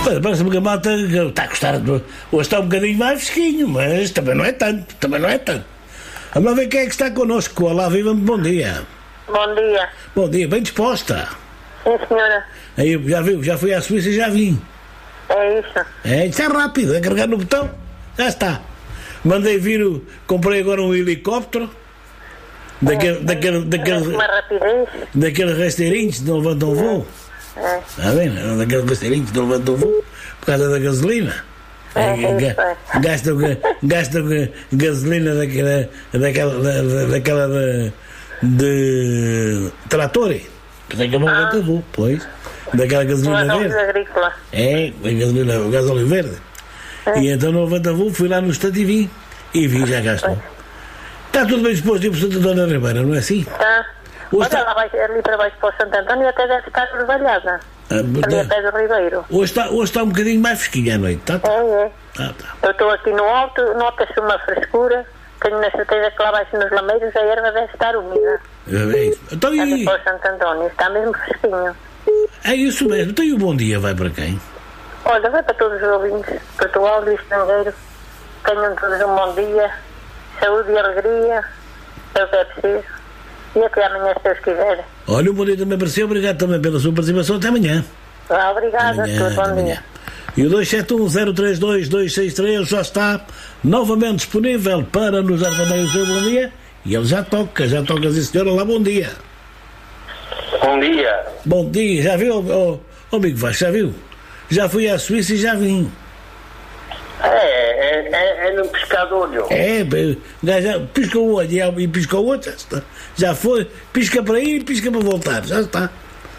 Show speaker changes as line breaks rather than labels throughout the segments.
Parece-me que a malta está a gostar. Hoje está um bocadinho mais fresquinho, mas também não é tanto. Vamos lá ver quem é que está connosco. Olá, viva, bom dia.
Bom dia.
Bom dia, bem disposta.
Sim, senhora.
Aí, já viu, já fui à Suíça e já vim.
É isso.
Isso é rápido, é carregar no botão, já está. Mandei vir, comprei agora um helicóptero,
Uma rapidez.
daqueles rasteirinhos que não levantam voo. Está bem? Daqueles rasteirinhos que não levantam voo, por causa da gasolina. Gastam gasolina daquela de trator, que tem que não levanta voo, pois. Daquela gasolina verde.
Agrícola.
O gasóleo verde. E então não levanta voo, fui lá no estado e vim. Já gastou. Está tudo bem disposto e por Dona Ribeira, não é assim?
Está. Olha, ela vai ali para baixo para o Santo António e até deve estar trabalhada. Ali a pé do Ribeiro.
Hoje está um bocadinho mais fresquinha à noite, tá?
É.
Tá.
Eu estou aqui no alto, nota-se uma frescura. Tenho na certeza que lá baixo nos lameiros a erva deve estar úmida.
É isso. Então,
Ali para o Santo António, está mesmo fresquinho.
É isso mesmo. Então, e o bom dia vai para quem?
Olha, vai para todos os ouvintes, Portugal e estrangeiro. Tenham todos um bom dia, saúde e alegria, é o que é preciso. E até amanhã, se Deus quiser.
Olha, o bom dia também para si, obrigado também pela sua participação, até amanhã.
Obrigada, bom dia.
E o 271-032-263 já está novamente disponível para nos dar também o seu bom dia. E ele já toca sim senhora, olá, bom dia.
Bom dia.
Bom dia, já viu, amigo Vasco, já viu? Já fui à Suíça e já vim.
É num pescador.
Pisca o olho e pisca o outro, já está. Já foi, pisca para ir e pisca para voltar, já está.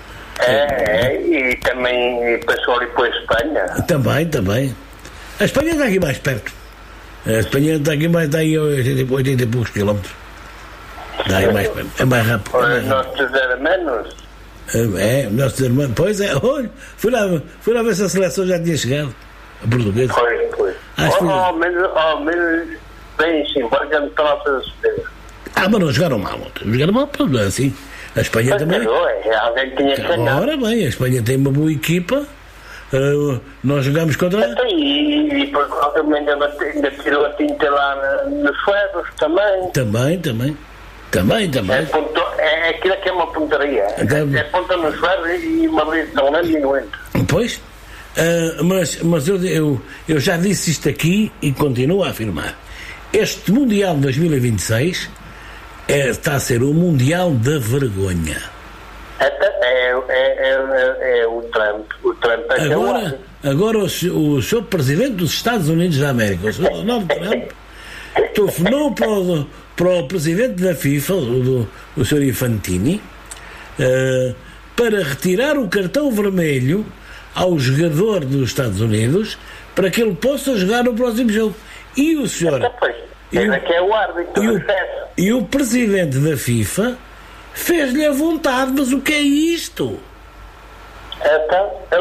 E também passou ali para a Espanha.
Também. A Espanha está aqui mais perto. A Espanha está aqui mais, está aí a 80 e poucos quilómetros. Está aí mais perto, é mais rápido.
Nós fizeram menos.
Nossos irmãos, pois é, olha, fui lá ver se a seleção já tinha chegado, a portuguesa.
Foi. Ao menos, bem-se, embora já não estava a fazer certeza.
Mas não jogaram mal ontem, não é assim. A Espanha também.
Alguém tinha que ganhar.
Ora bem, a Espanha tem uma boa equipa, nós jogamos contra.
E Portugal também ainda tirou a tinta lá nos ferros também. Também. É aquilo que é uma pontaria. É ponta nos ferros e uma vez não anda e não entra.
Pois, mas eu já disse isto aqui e continuo a afirmar. Este Mundial de 2026 está a ser o Mundial da vergonha.
É o Trump. O Trump
agora o Sr. Presidente dos Estados Unidos da América, o Sr. Donald Trump, telefonou para o Presidente da FIFA, o Sr. Infantini, para retirar o cartão vermelho ao jogador dos Estados Unidos para que ele possa jogar no próximo jogo. E o senhor... E o Presidente da FIFA fez-lhe a vontade, mas o que é isto?
Então, é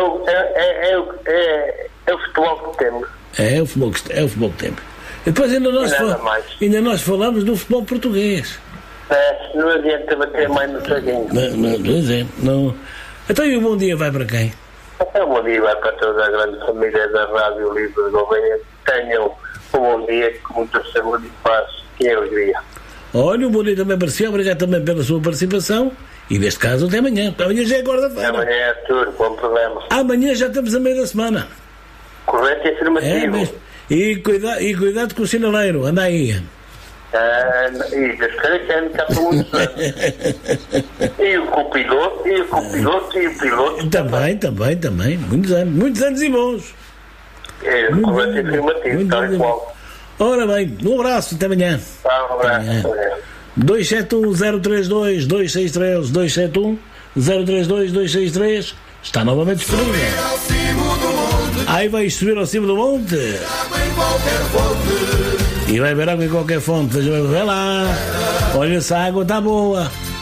o futebol que temos.
É o futebol que temos. E depois ainda nós falamos do futebol português.
Não adianta bater mais no saguinho.
Não. Então, e o bom dia vai para quem?
O bom dia vai para toda a grande família da Rádio Livre de Gouveia. Tenham um bom dia com muita saúde e paz e alegria.
Olha, um bom dia também para si, obrigado também pela sua participação. E neste caso, até amanhã. Amanhã já é quarta-feira.
Amanhã é tudo, bom problema.
Amanhã já estamos a meio da semana.
Correto e afirmativo.
E cuidado com o sinaleiro, anda aí.
E das caras que andam cá por muitos anos. E o copiloto.
Também. Muitos anos e bons.
Correto e afirmativo, tal e qual.
Ora bem, um abraço, até amanhã.
Um abraço.
271-032-263, 271-032-263, está novamente disponível. Aí vai subir ao cimo do monte e vai beber água em qualquer fonte. Vai lá, olha se a água está boa.